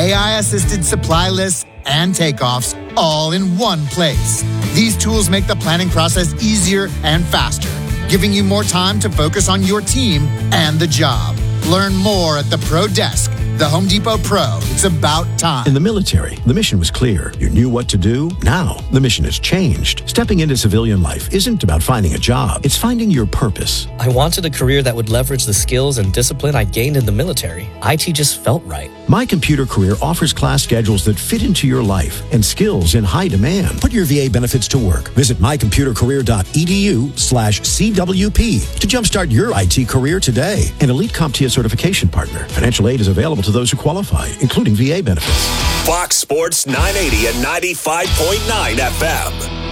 AI-assisted supply lists, and takeoffs all in one place. These tools make the planning process easier and faster, giving you more time to focus on your team and the job. Learn more at the Pro Desk. The Home Depot Pro. It's about time. In the military, the mission was clear. You knew what to do. Now, the mission has changed. Stepping into civilian life isn't about finding a job. It's finding your purpose. I wanted a career that would leverage the skills and discipline I gained in the military. IT just felt right. My Computer Career offers class schedules that fit into your life and skills in high demand. Put your VA benefits to work. Visit mycomputercareer.edu/CWP to jumpstart your IT career today. An elite CompTIA certification partner. Financial aid is available to those who qualify, including VA benefits. Fox Sports 980 and 95.9 FM.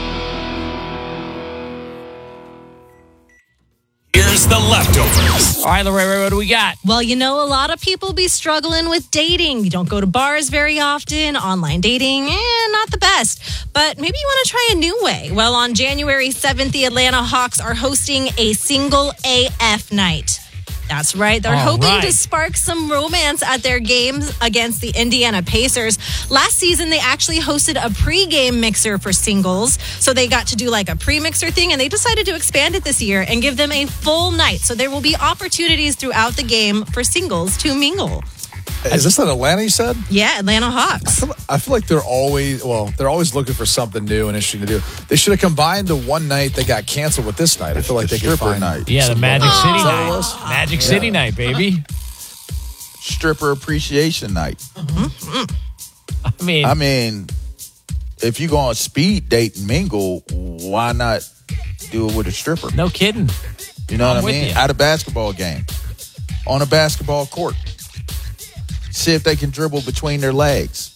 Here's the leftovers. All right, Lorraine, what do we got? Well, a lot of people be struggling with dating. You don't go to bars very often. Online dating, not the best. But maybe you want to try a new way. Well, on January 7th, the Atlanta Hawks are hosting a single AF night. That's right. They're hoping to spark some romance at their games against the Indiana Pacers. Last season, they actually hosted a pregame mixer for singles. So they got to do like a pre-mixer thing, and they decided to expand it this year and give them a full night. So there will be opportunities throughout the game for singles to mingle. Is this in Atlanta, you said? Yeah, Atlanta Hawks. I feel like they're always looking for something new and interesting to do. They should have combined the one night that got canceled with this night. I feel like they could find night. Yeah, the Magic City night. Magic City night, baby. Stripper appreciation night. Mm-hmm. I mean, if you go on speed date and mingle, why not do it with a stripper? No kidding. You know what I mean? At a basketball game, on a basketball court. See if they can dribble between their legs.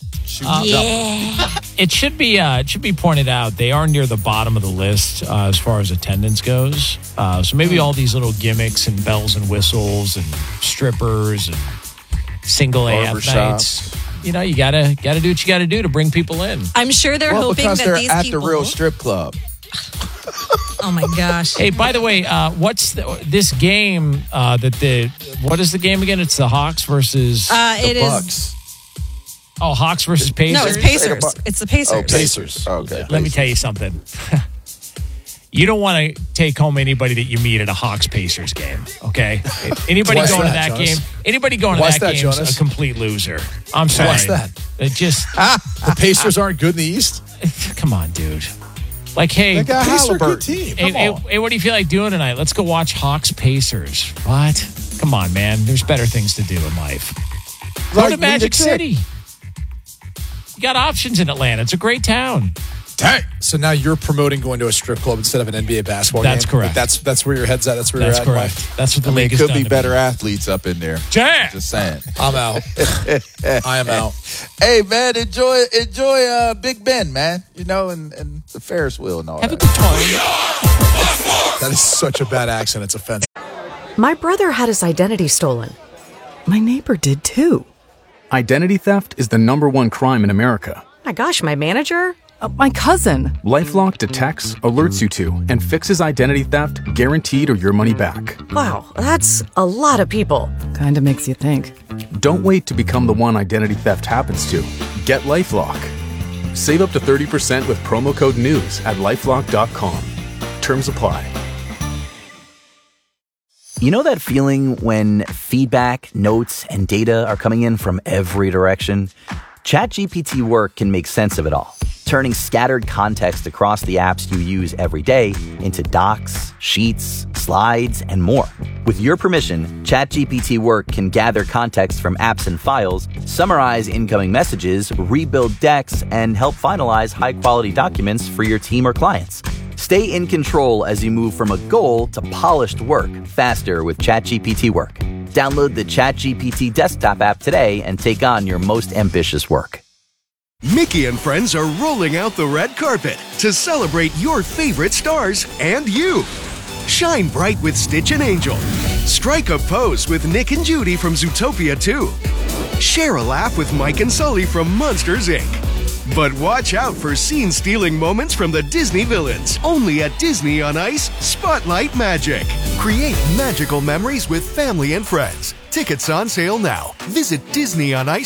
It should be pointed out they are near the bottom of the list as far as attendance goes. So maybe all these little gimmicks and bells and whistles and strippers and single AF nights. You gotta do what you gotta do to bring people in. I'm sure they're hoping that they're these at people the real strip club. Oh my gosh! Hey, by the way, what's this game? What is the game again? It's the Hawks versus the Bucks. Oh, Hawks versus Pacers. No, it's Pacers. It's the Pacers. Oh, Pacers. Okay. Let me tell you something. You don't want to take home anybody that you meet at a Hawks-Pacers game, okay? Anybody going to that game? Anybody going to that game is a complete loser. I'm sorry. What's that? It just the Pacers aren't good in the East. Come on, dude. Like, hey, they got Halliburton. Hey, what do you feel like doing tonight? Let's go watch Hawks-Pacers. What? Come on, man. There's better things to do in life. Go to Magic City. You got options in Atlanta. It's a great town. Dang. So now you're promoting going to a strip club instead of an NBA basketball game? That's correct. That's where your head's at. That's where you're at. That's correct. That's what the league could be better athletes up in there. Damn. Just saying. I'm out. I am out. Hey, man, enjoy Big Ben, man. And the Ferris wheel and all Have that. a good time. That is such a bad accent. It's offensive. My brother had his identity stolen. My neighbor did too. Identity theft is the #1 crime in America. My gosh, my manager? My cousin. LifeLock detects, alerts you to, and fixes identity theft guaranteed or your money back. Wow, that's a lot of people. Kinda makes you think. Don't wait to become the one identity theft happens to. Get LifeLock. Save up to 30% with promo code NEWS at LifeLock.com. Terms apply. You know that feeling when feedback, notes, and data are coming in from every direction? ChatGPT Work can make sense of it all, turning scattered context across the apps you use every day into docs, sheets, slides, and more. With your permission, ChatGPT Work can gather context from apps and files, summarize incoming messages, rebuild decks, and help finalize high-quality documents for your team or clients. Stay in control as you move from a goal to polished work faster with ChatGPT Work. Download the ChatGPT desktop app today and take on your most ambitious work. Mickey and friends are rolling out the red carpet to celebrate your favorite stars and you. Shine bright with Stitch and Angel. Strike a pose with Nick and Judy from Zootopia 2. Share a laugh with Mike and Sully from Monsters, Inc. But watch out for scene-stealing moments from the Disney villains. Only at Disney on Ice Spotlight Magic. Create magical memories with family and friends. Tickets on sale now. Visit DisneyOnIce.com.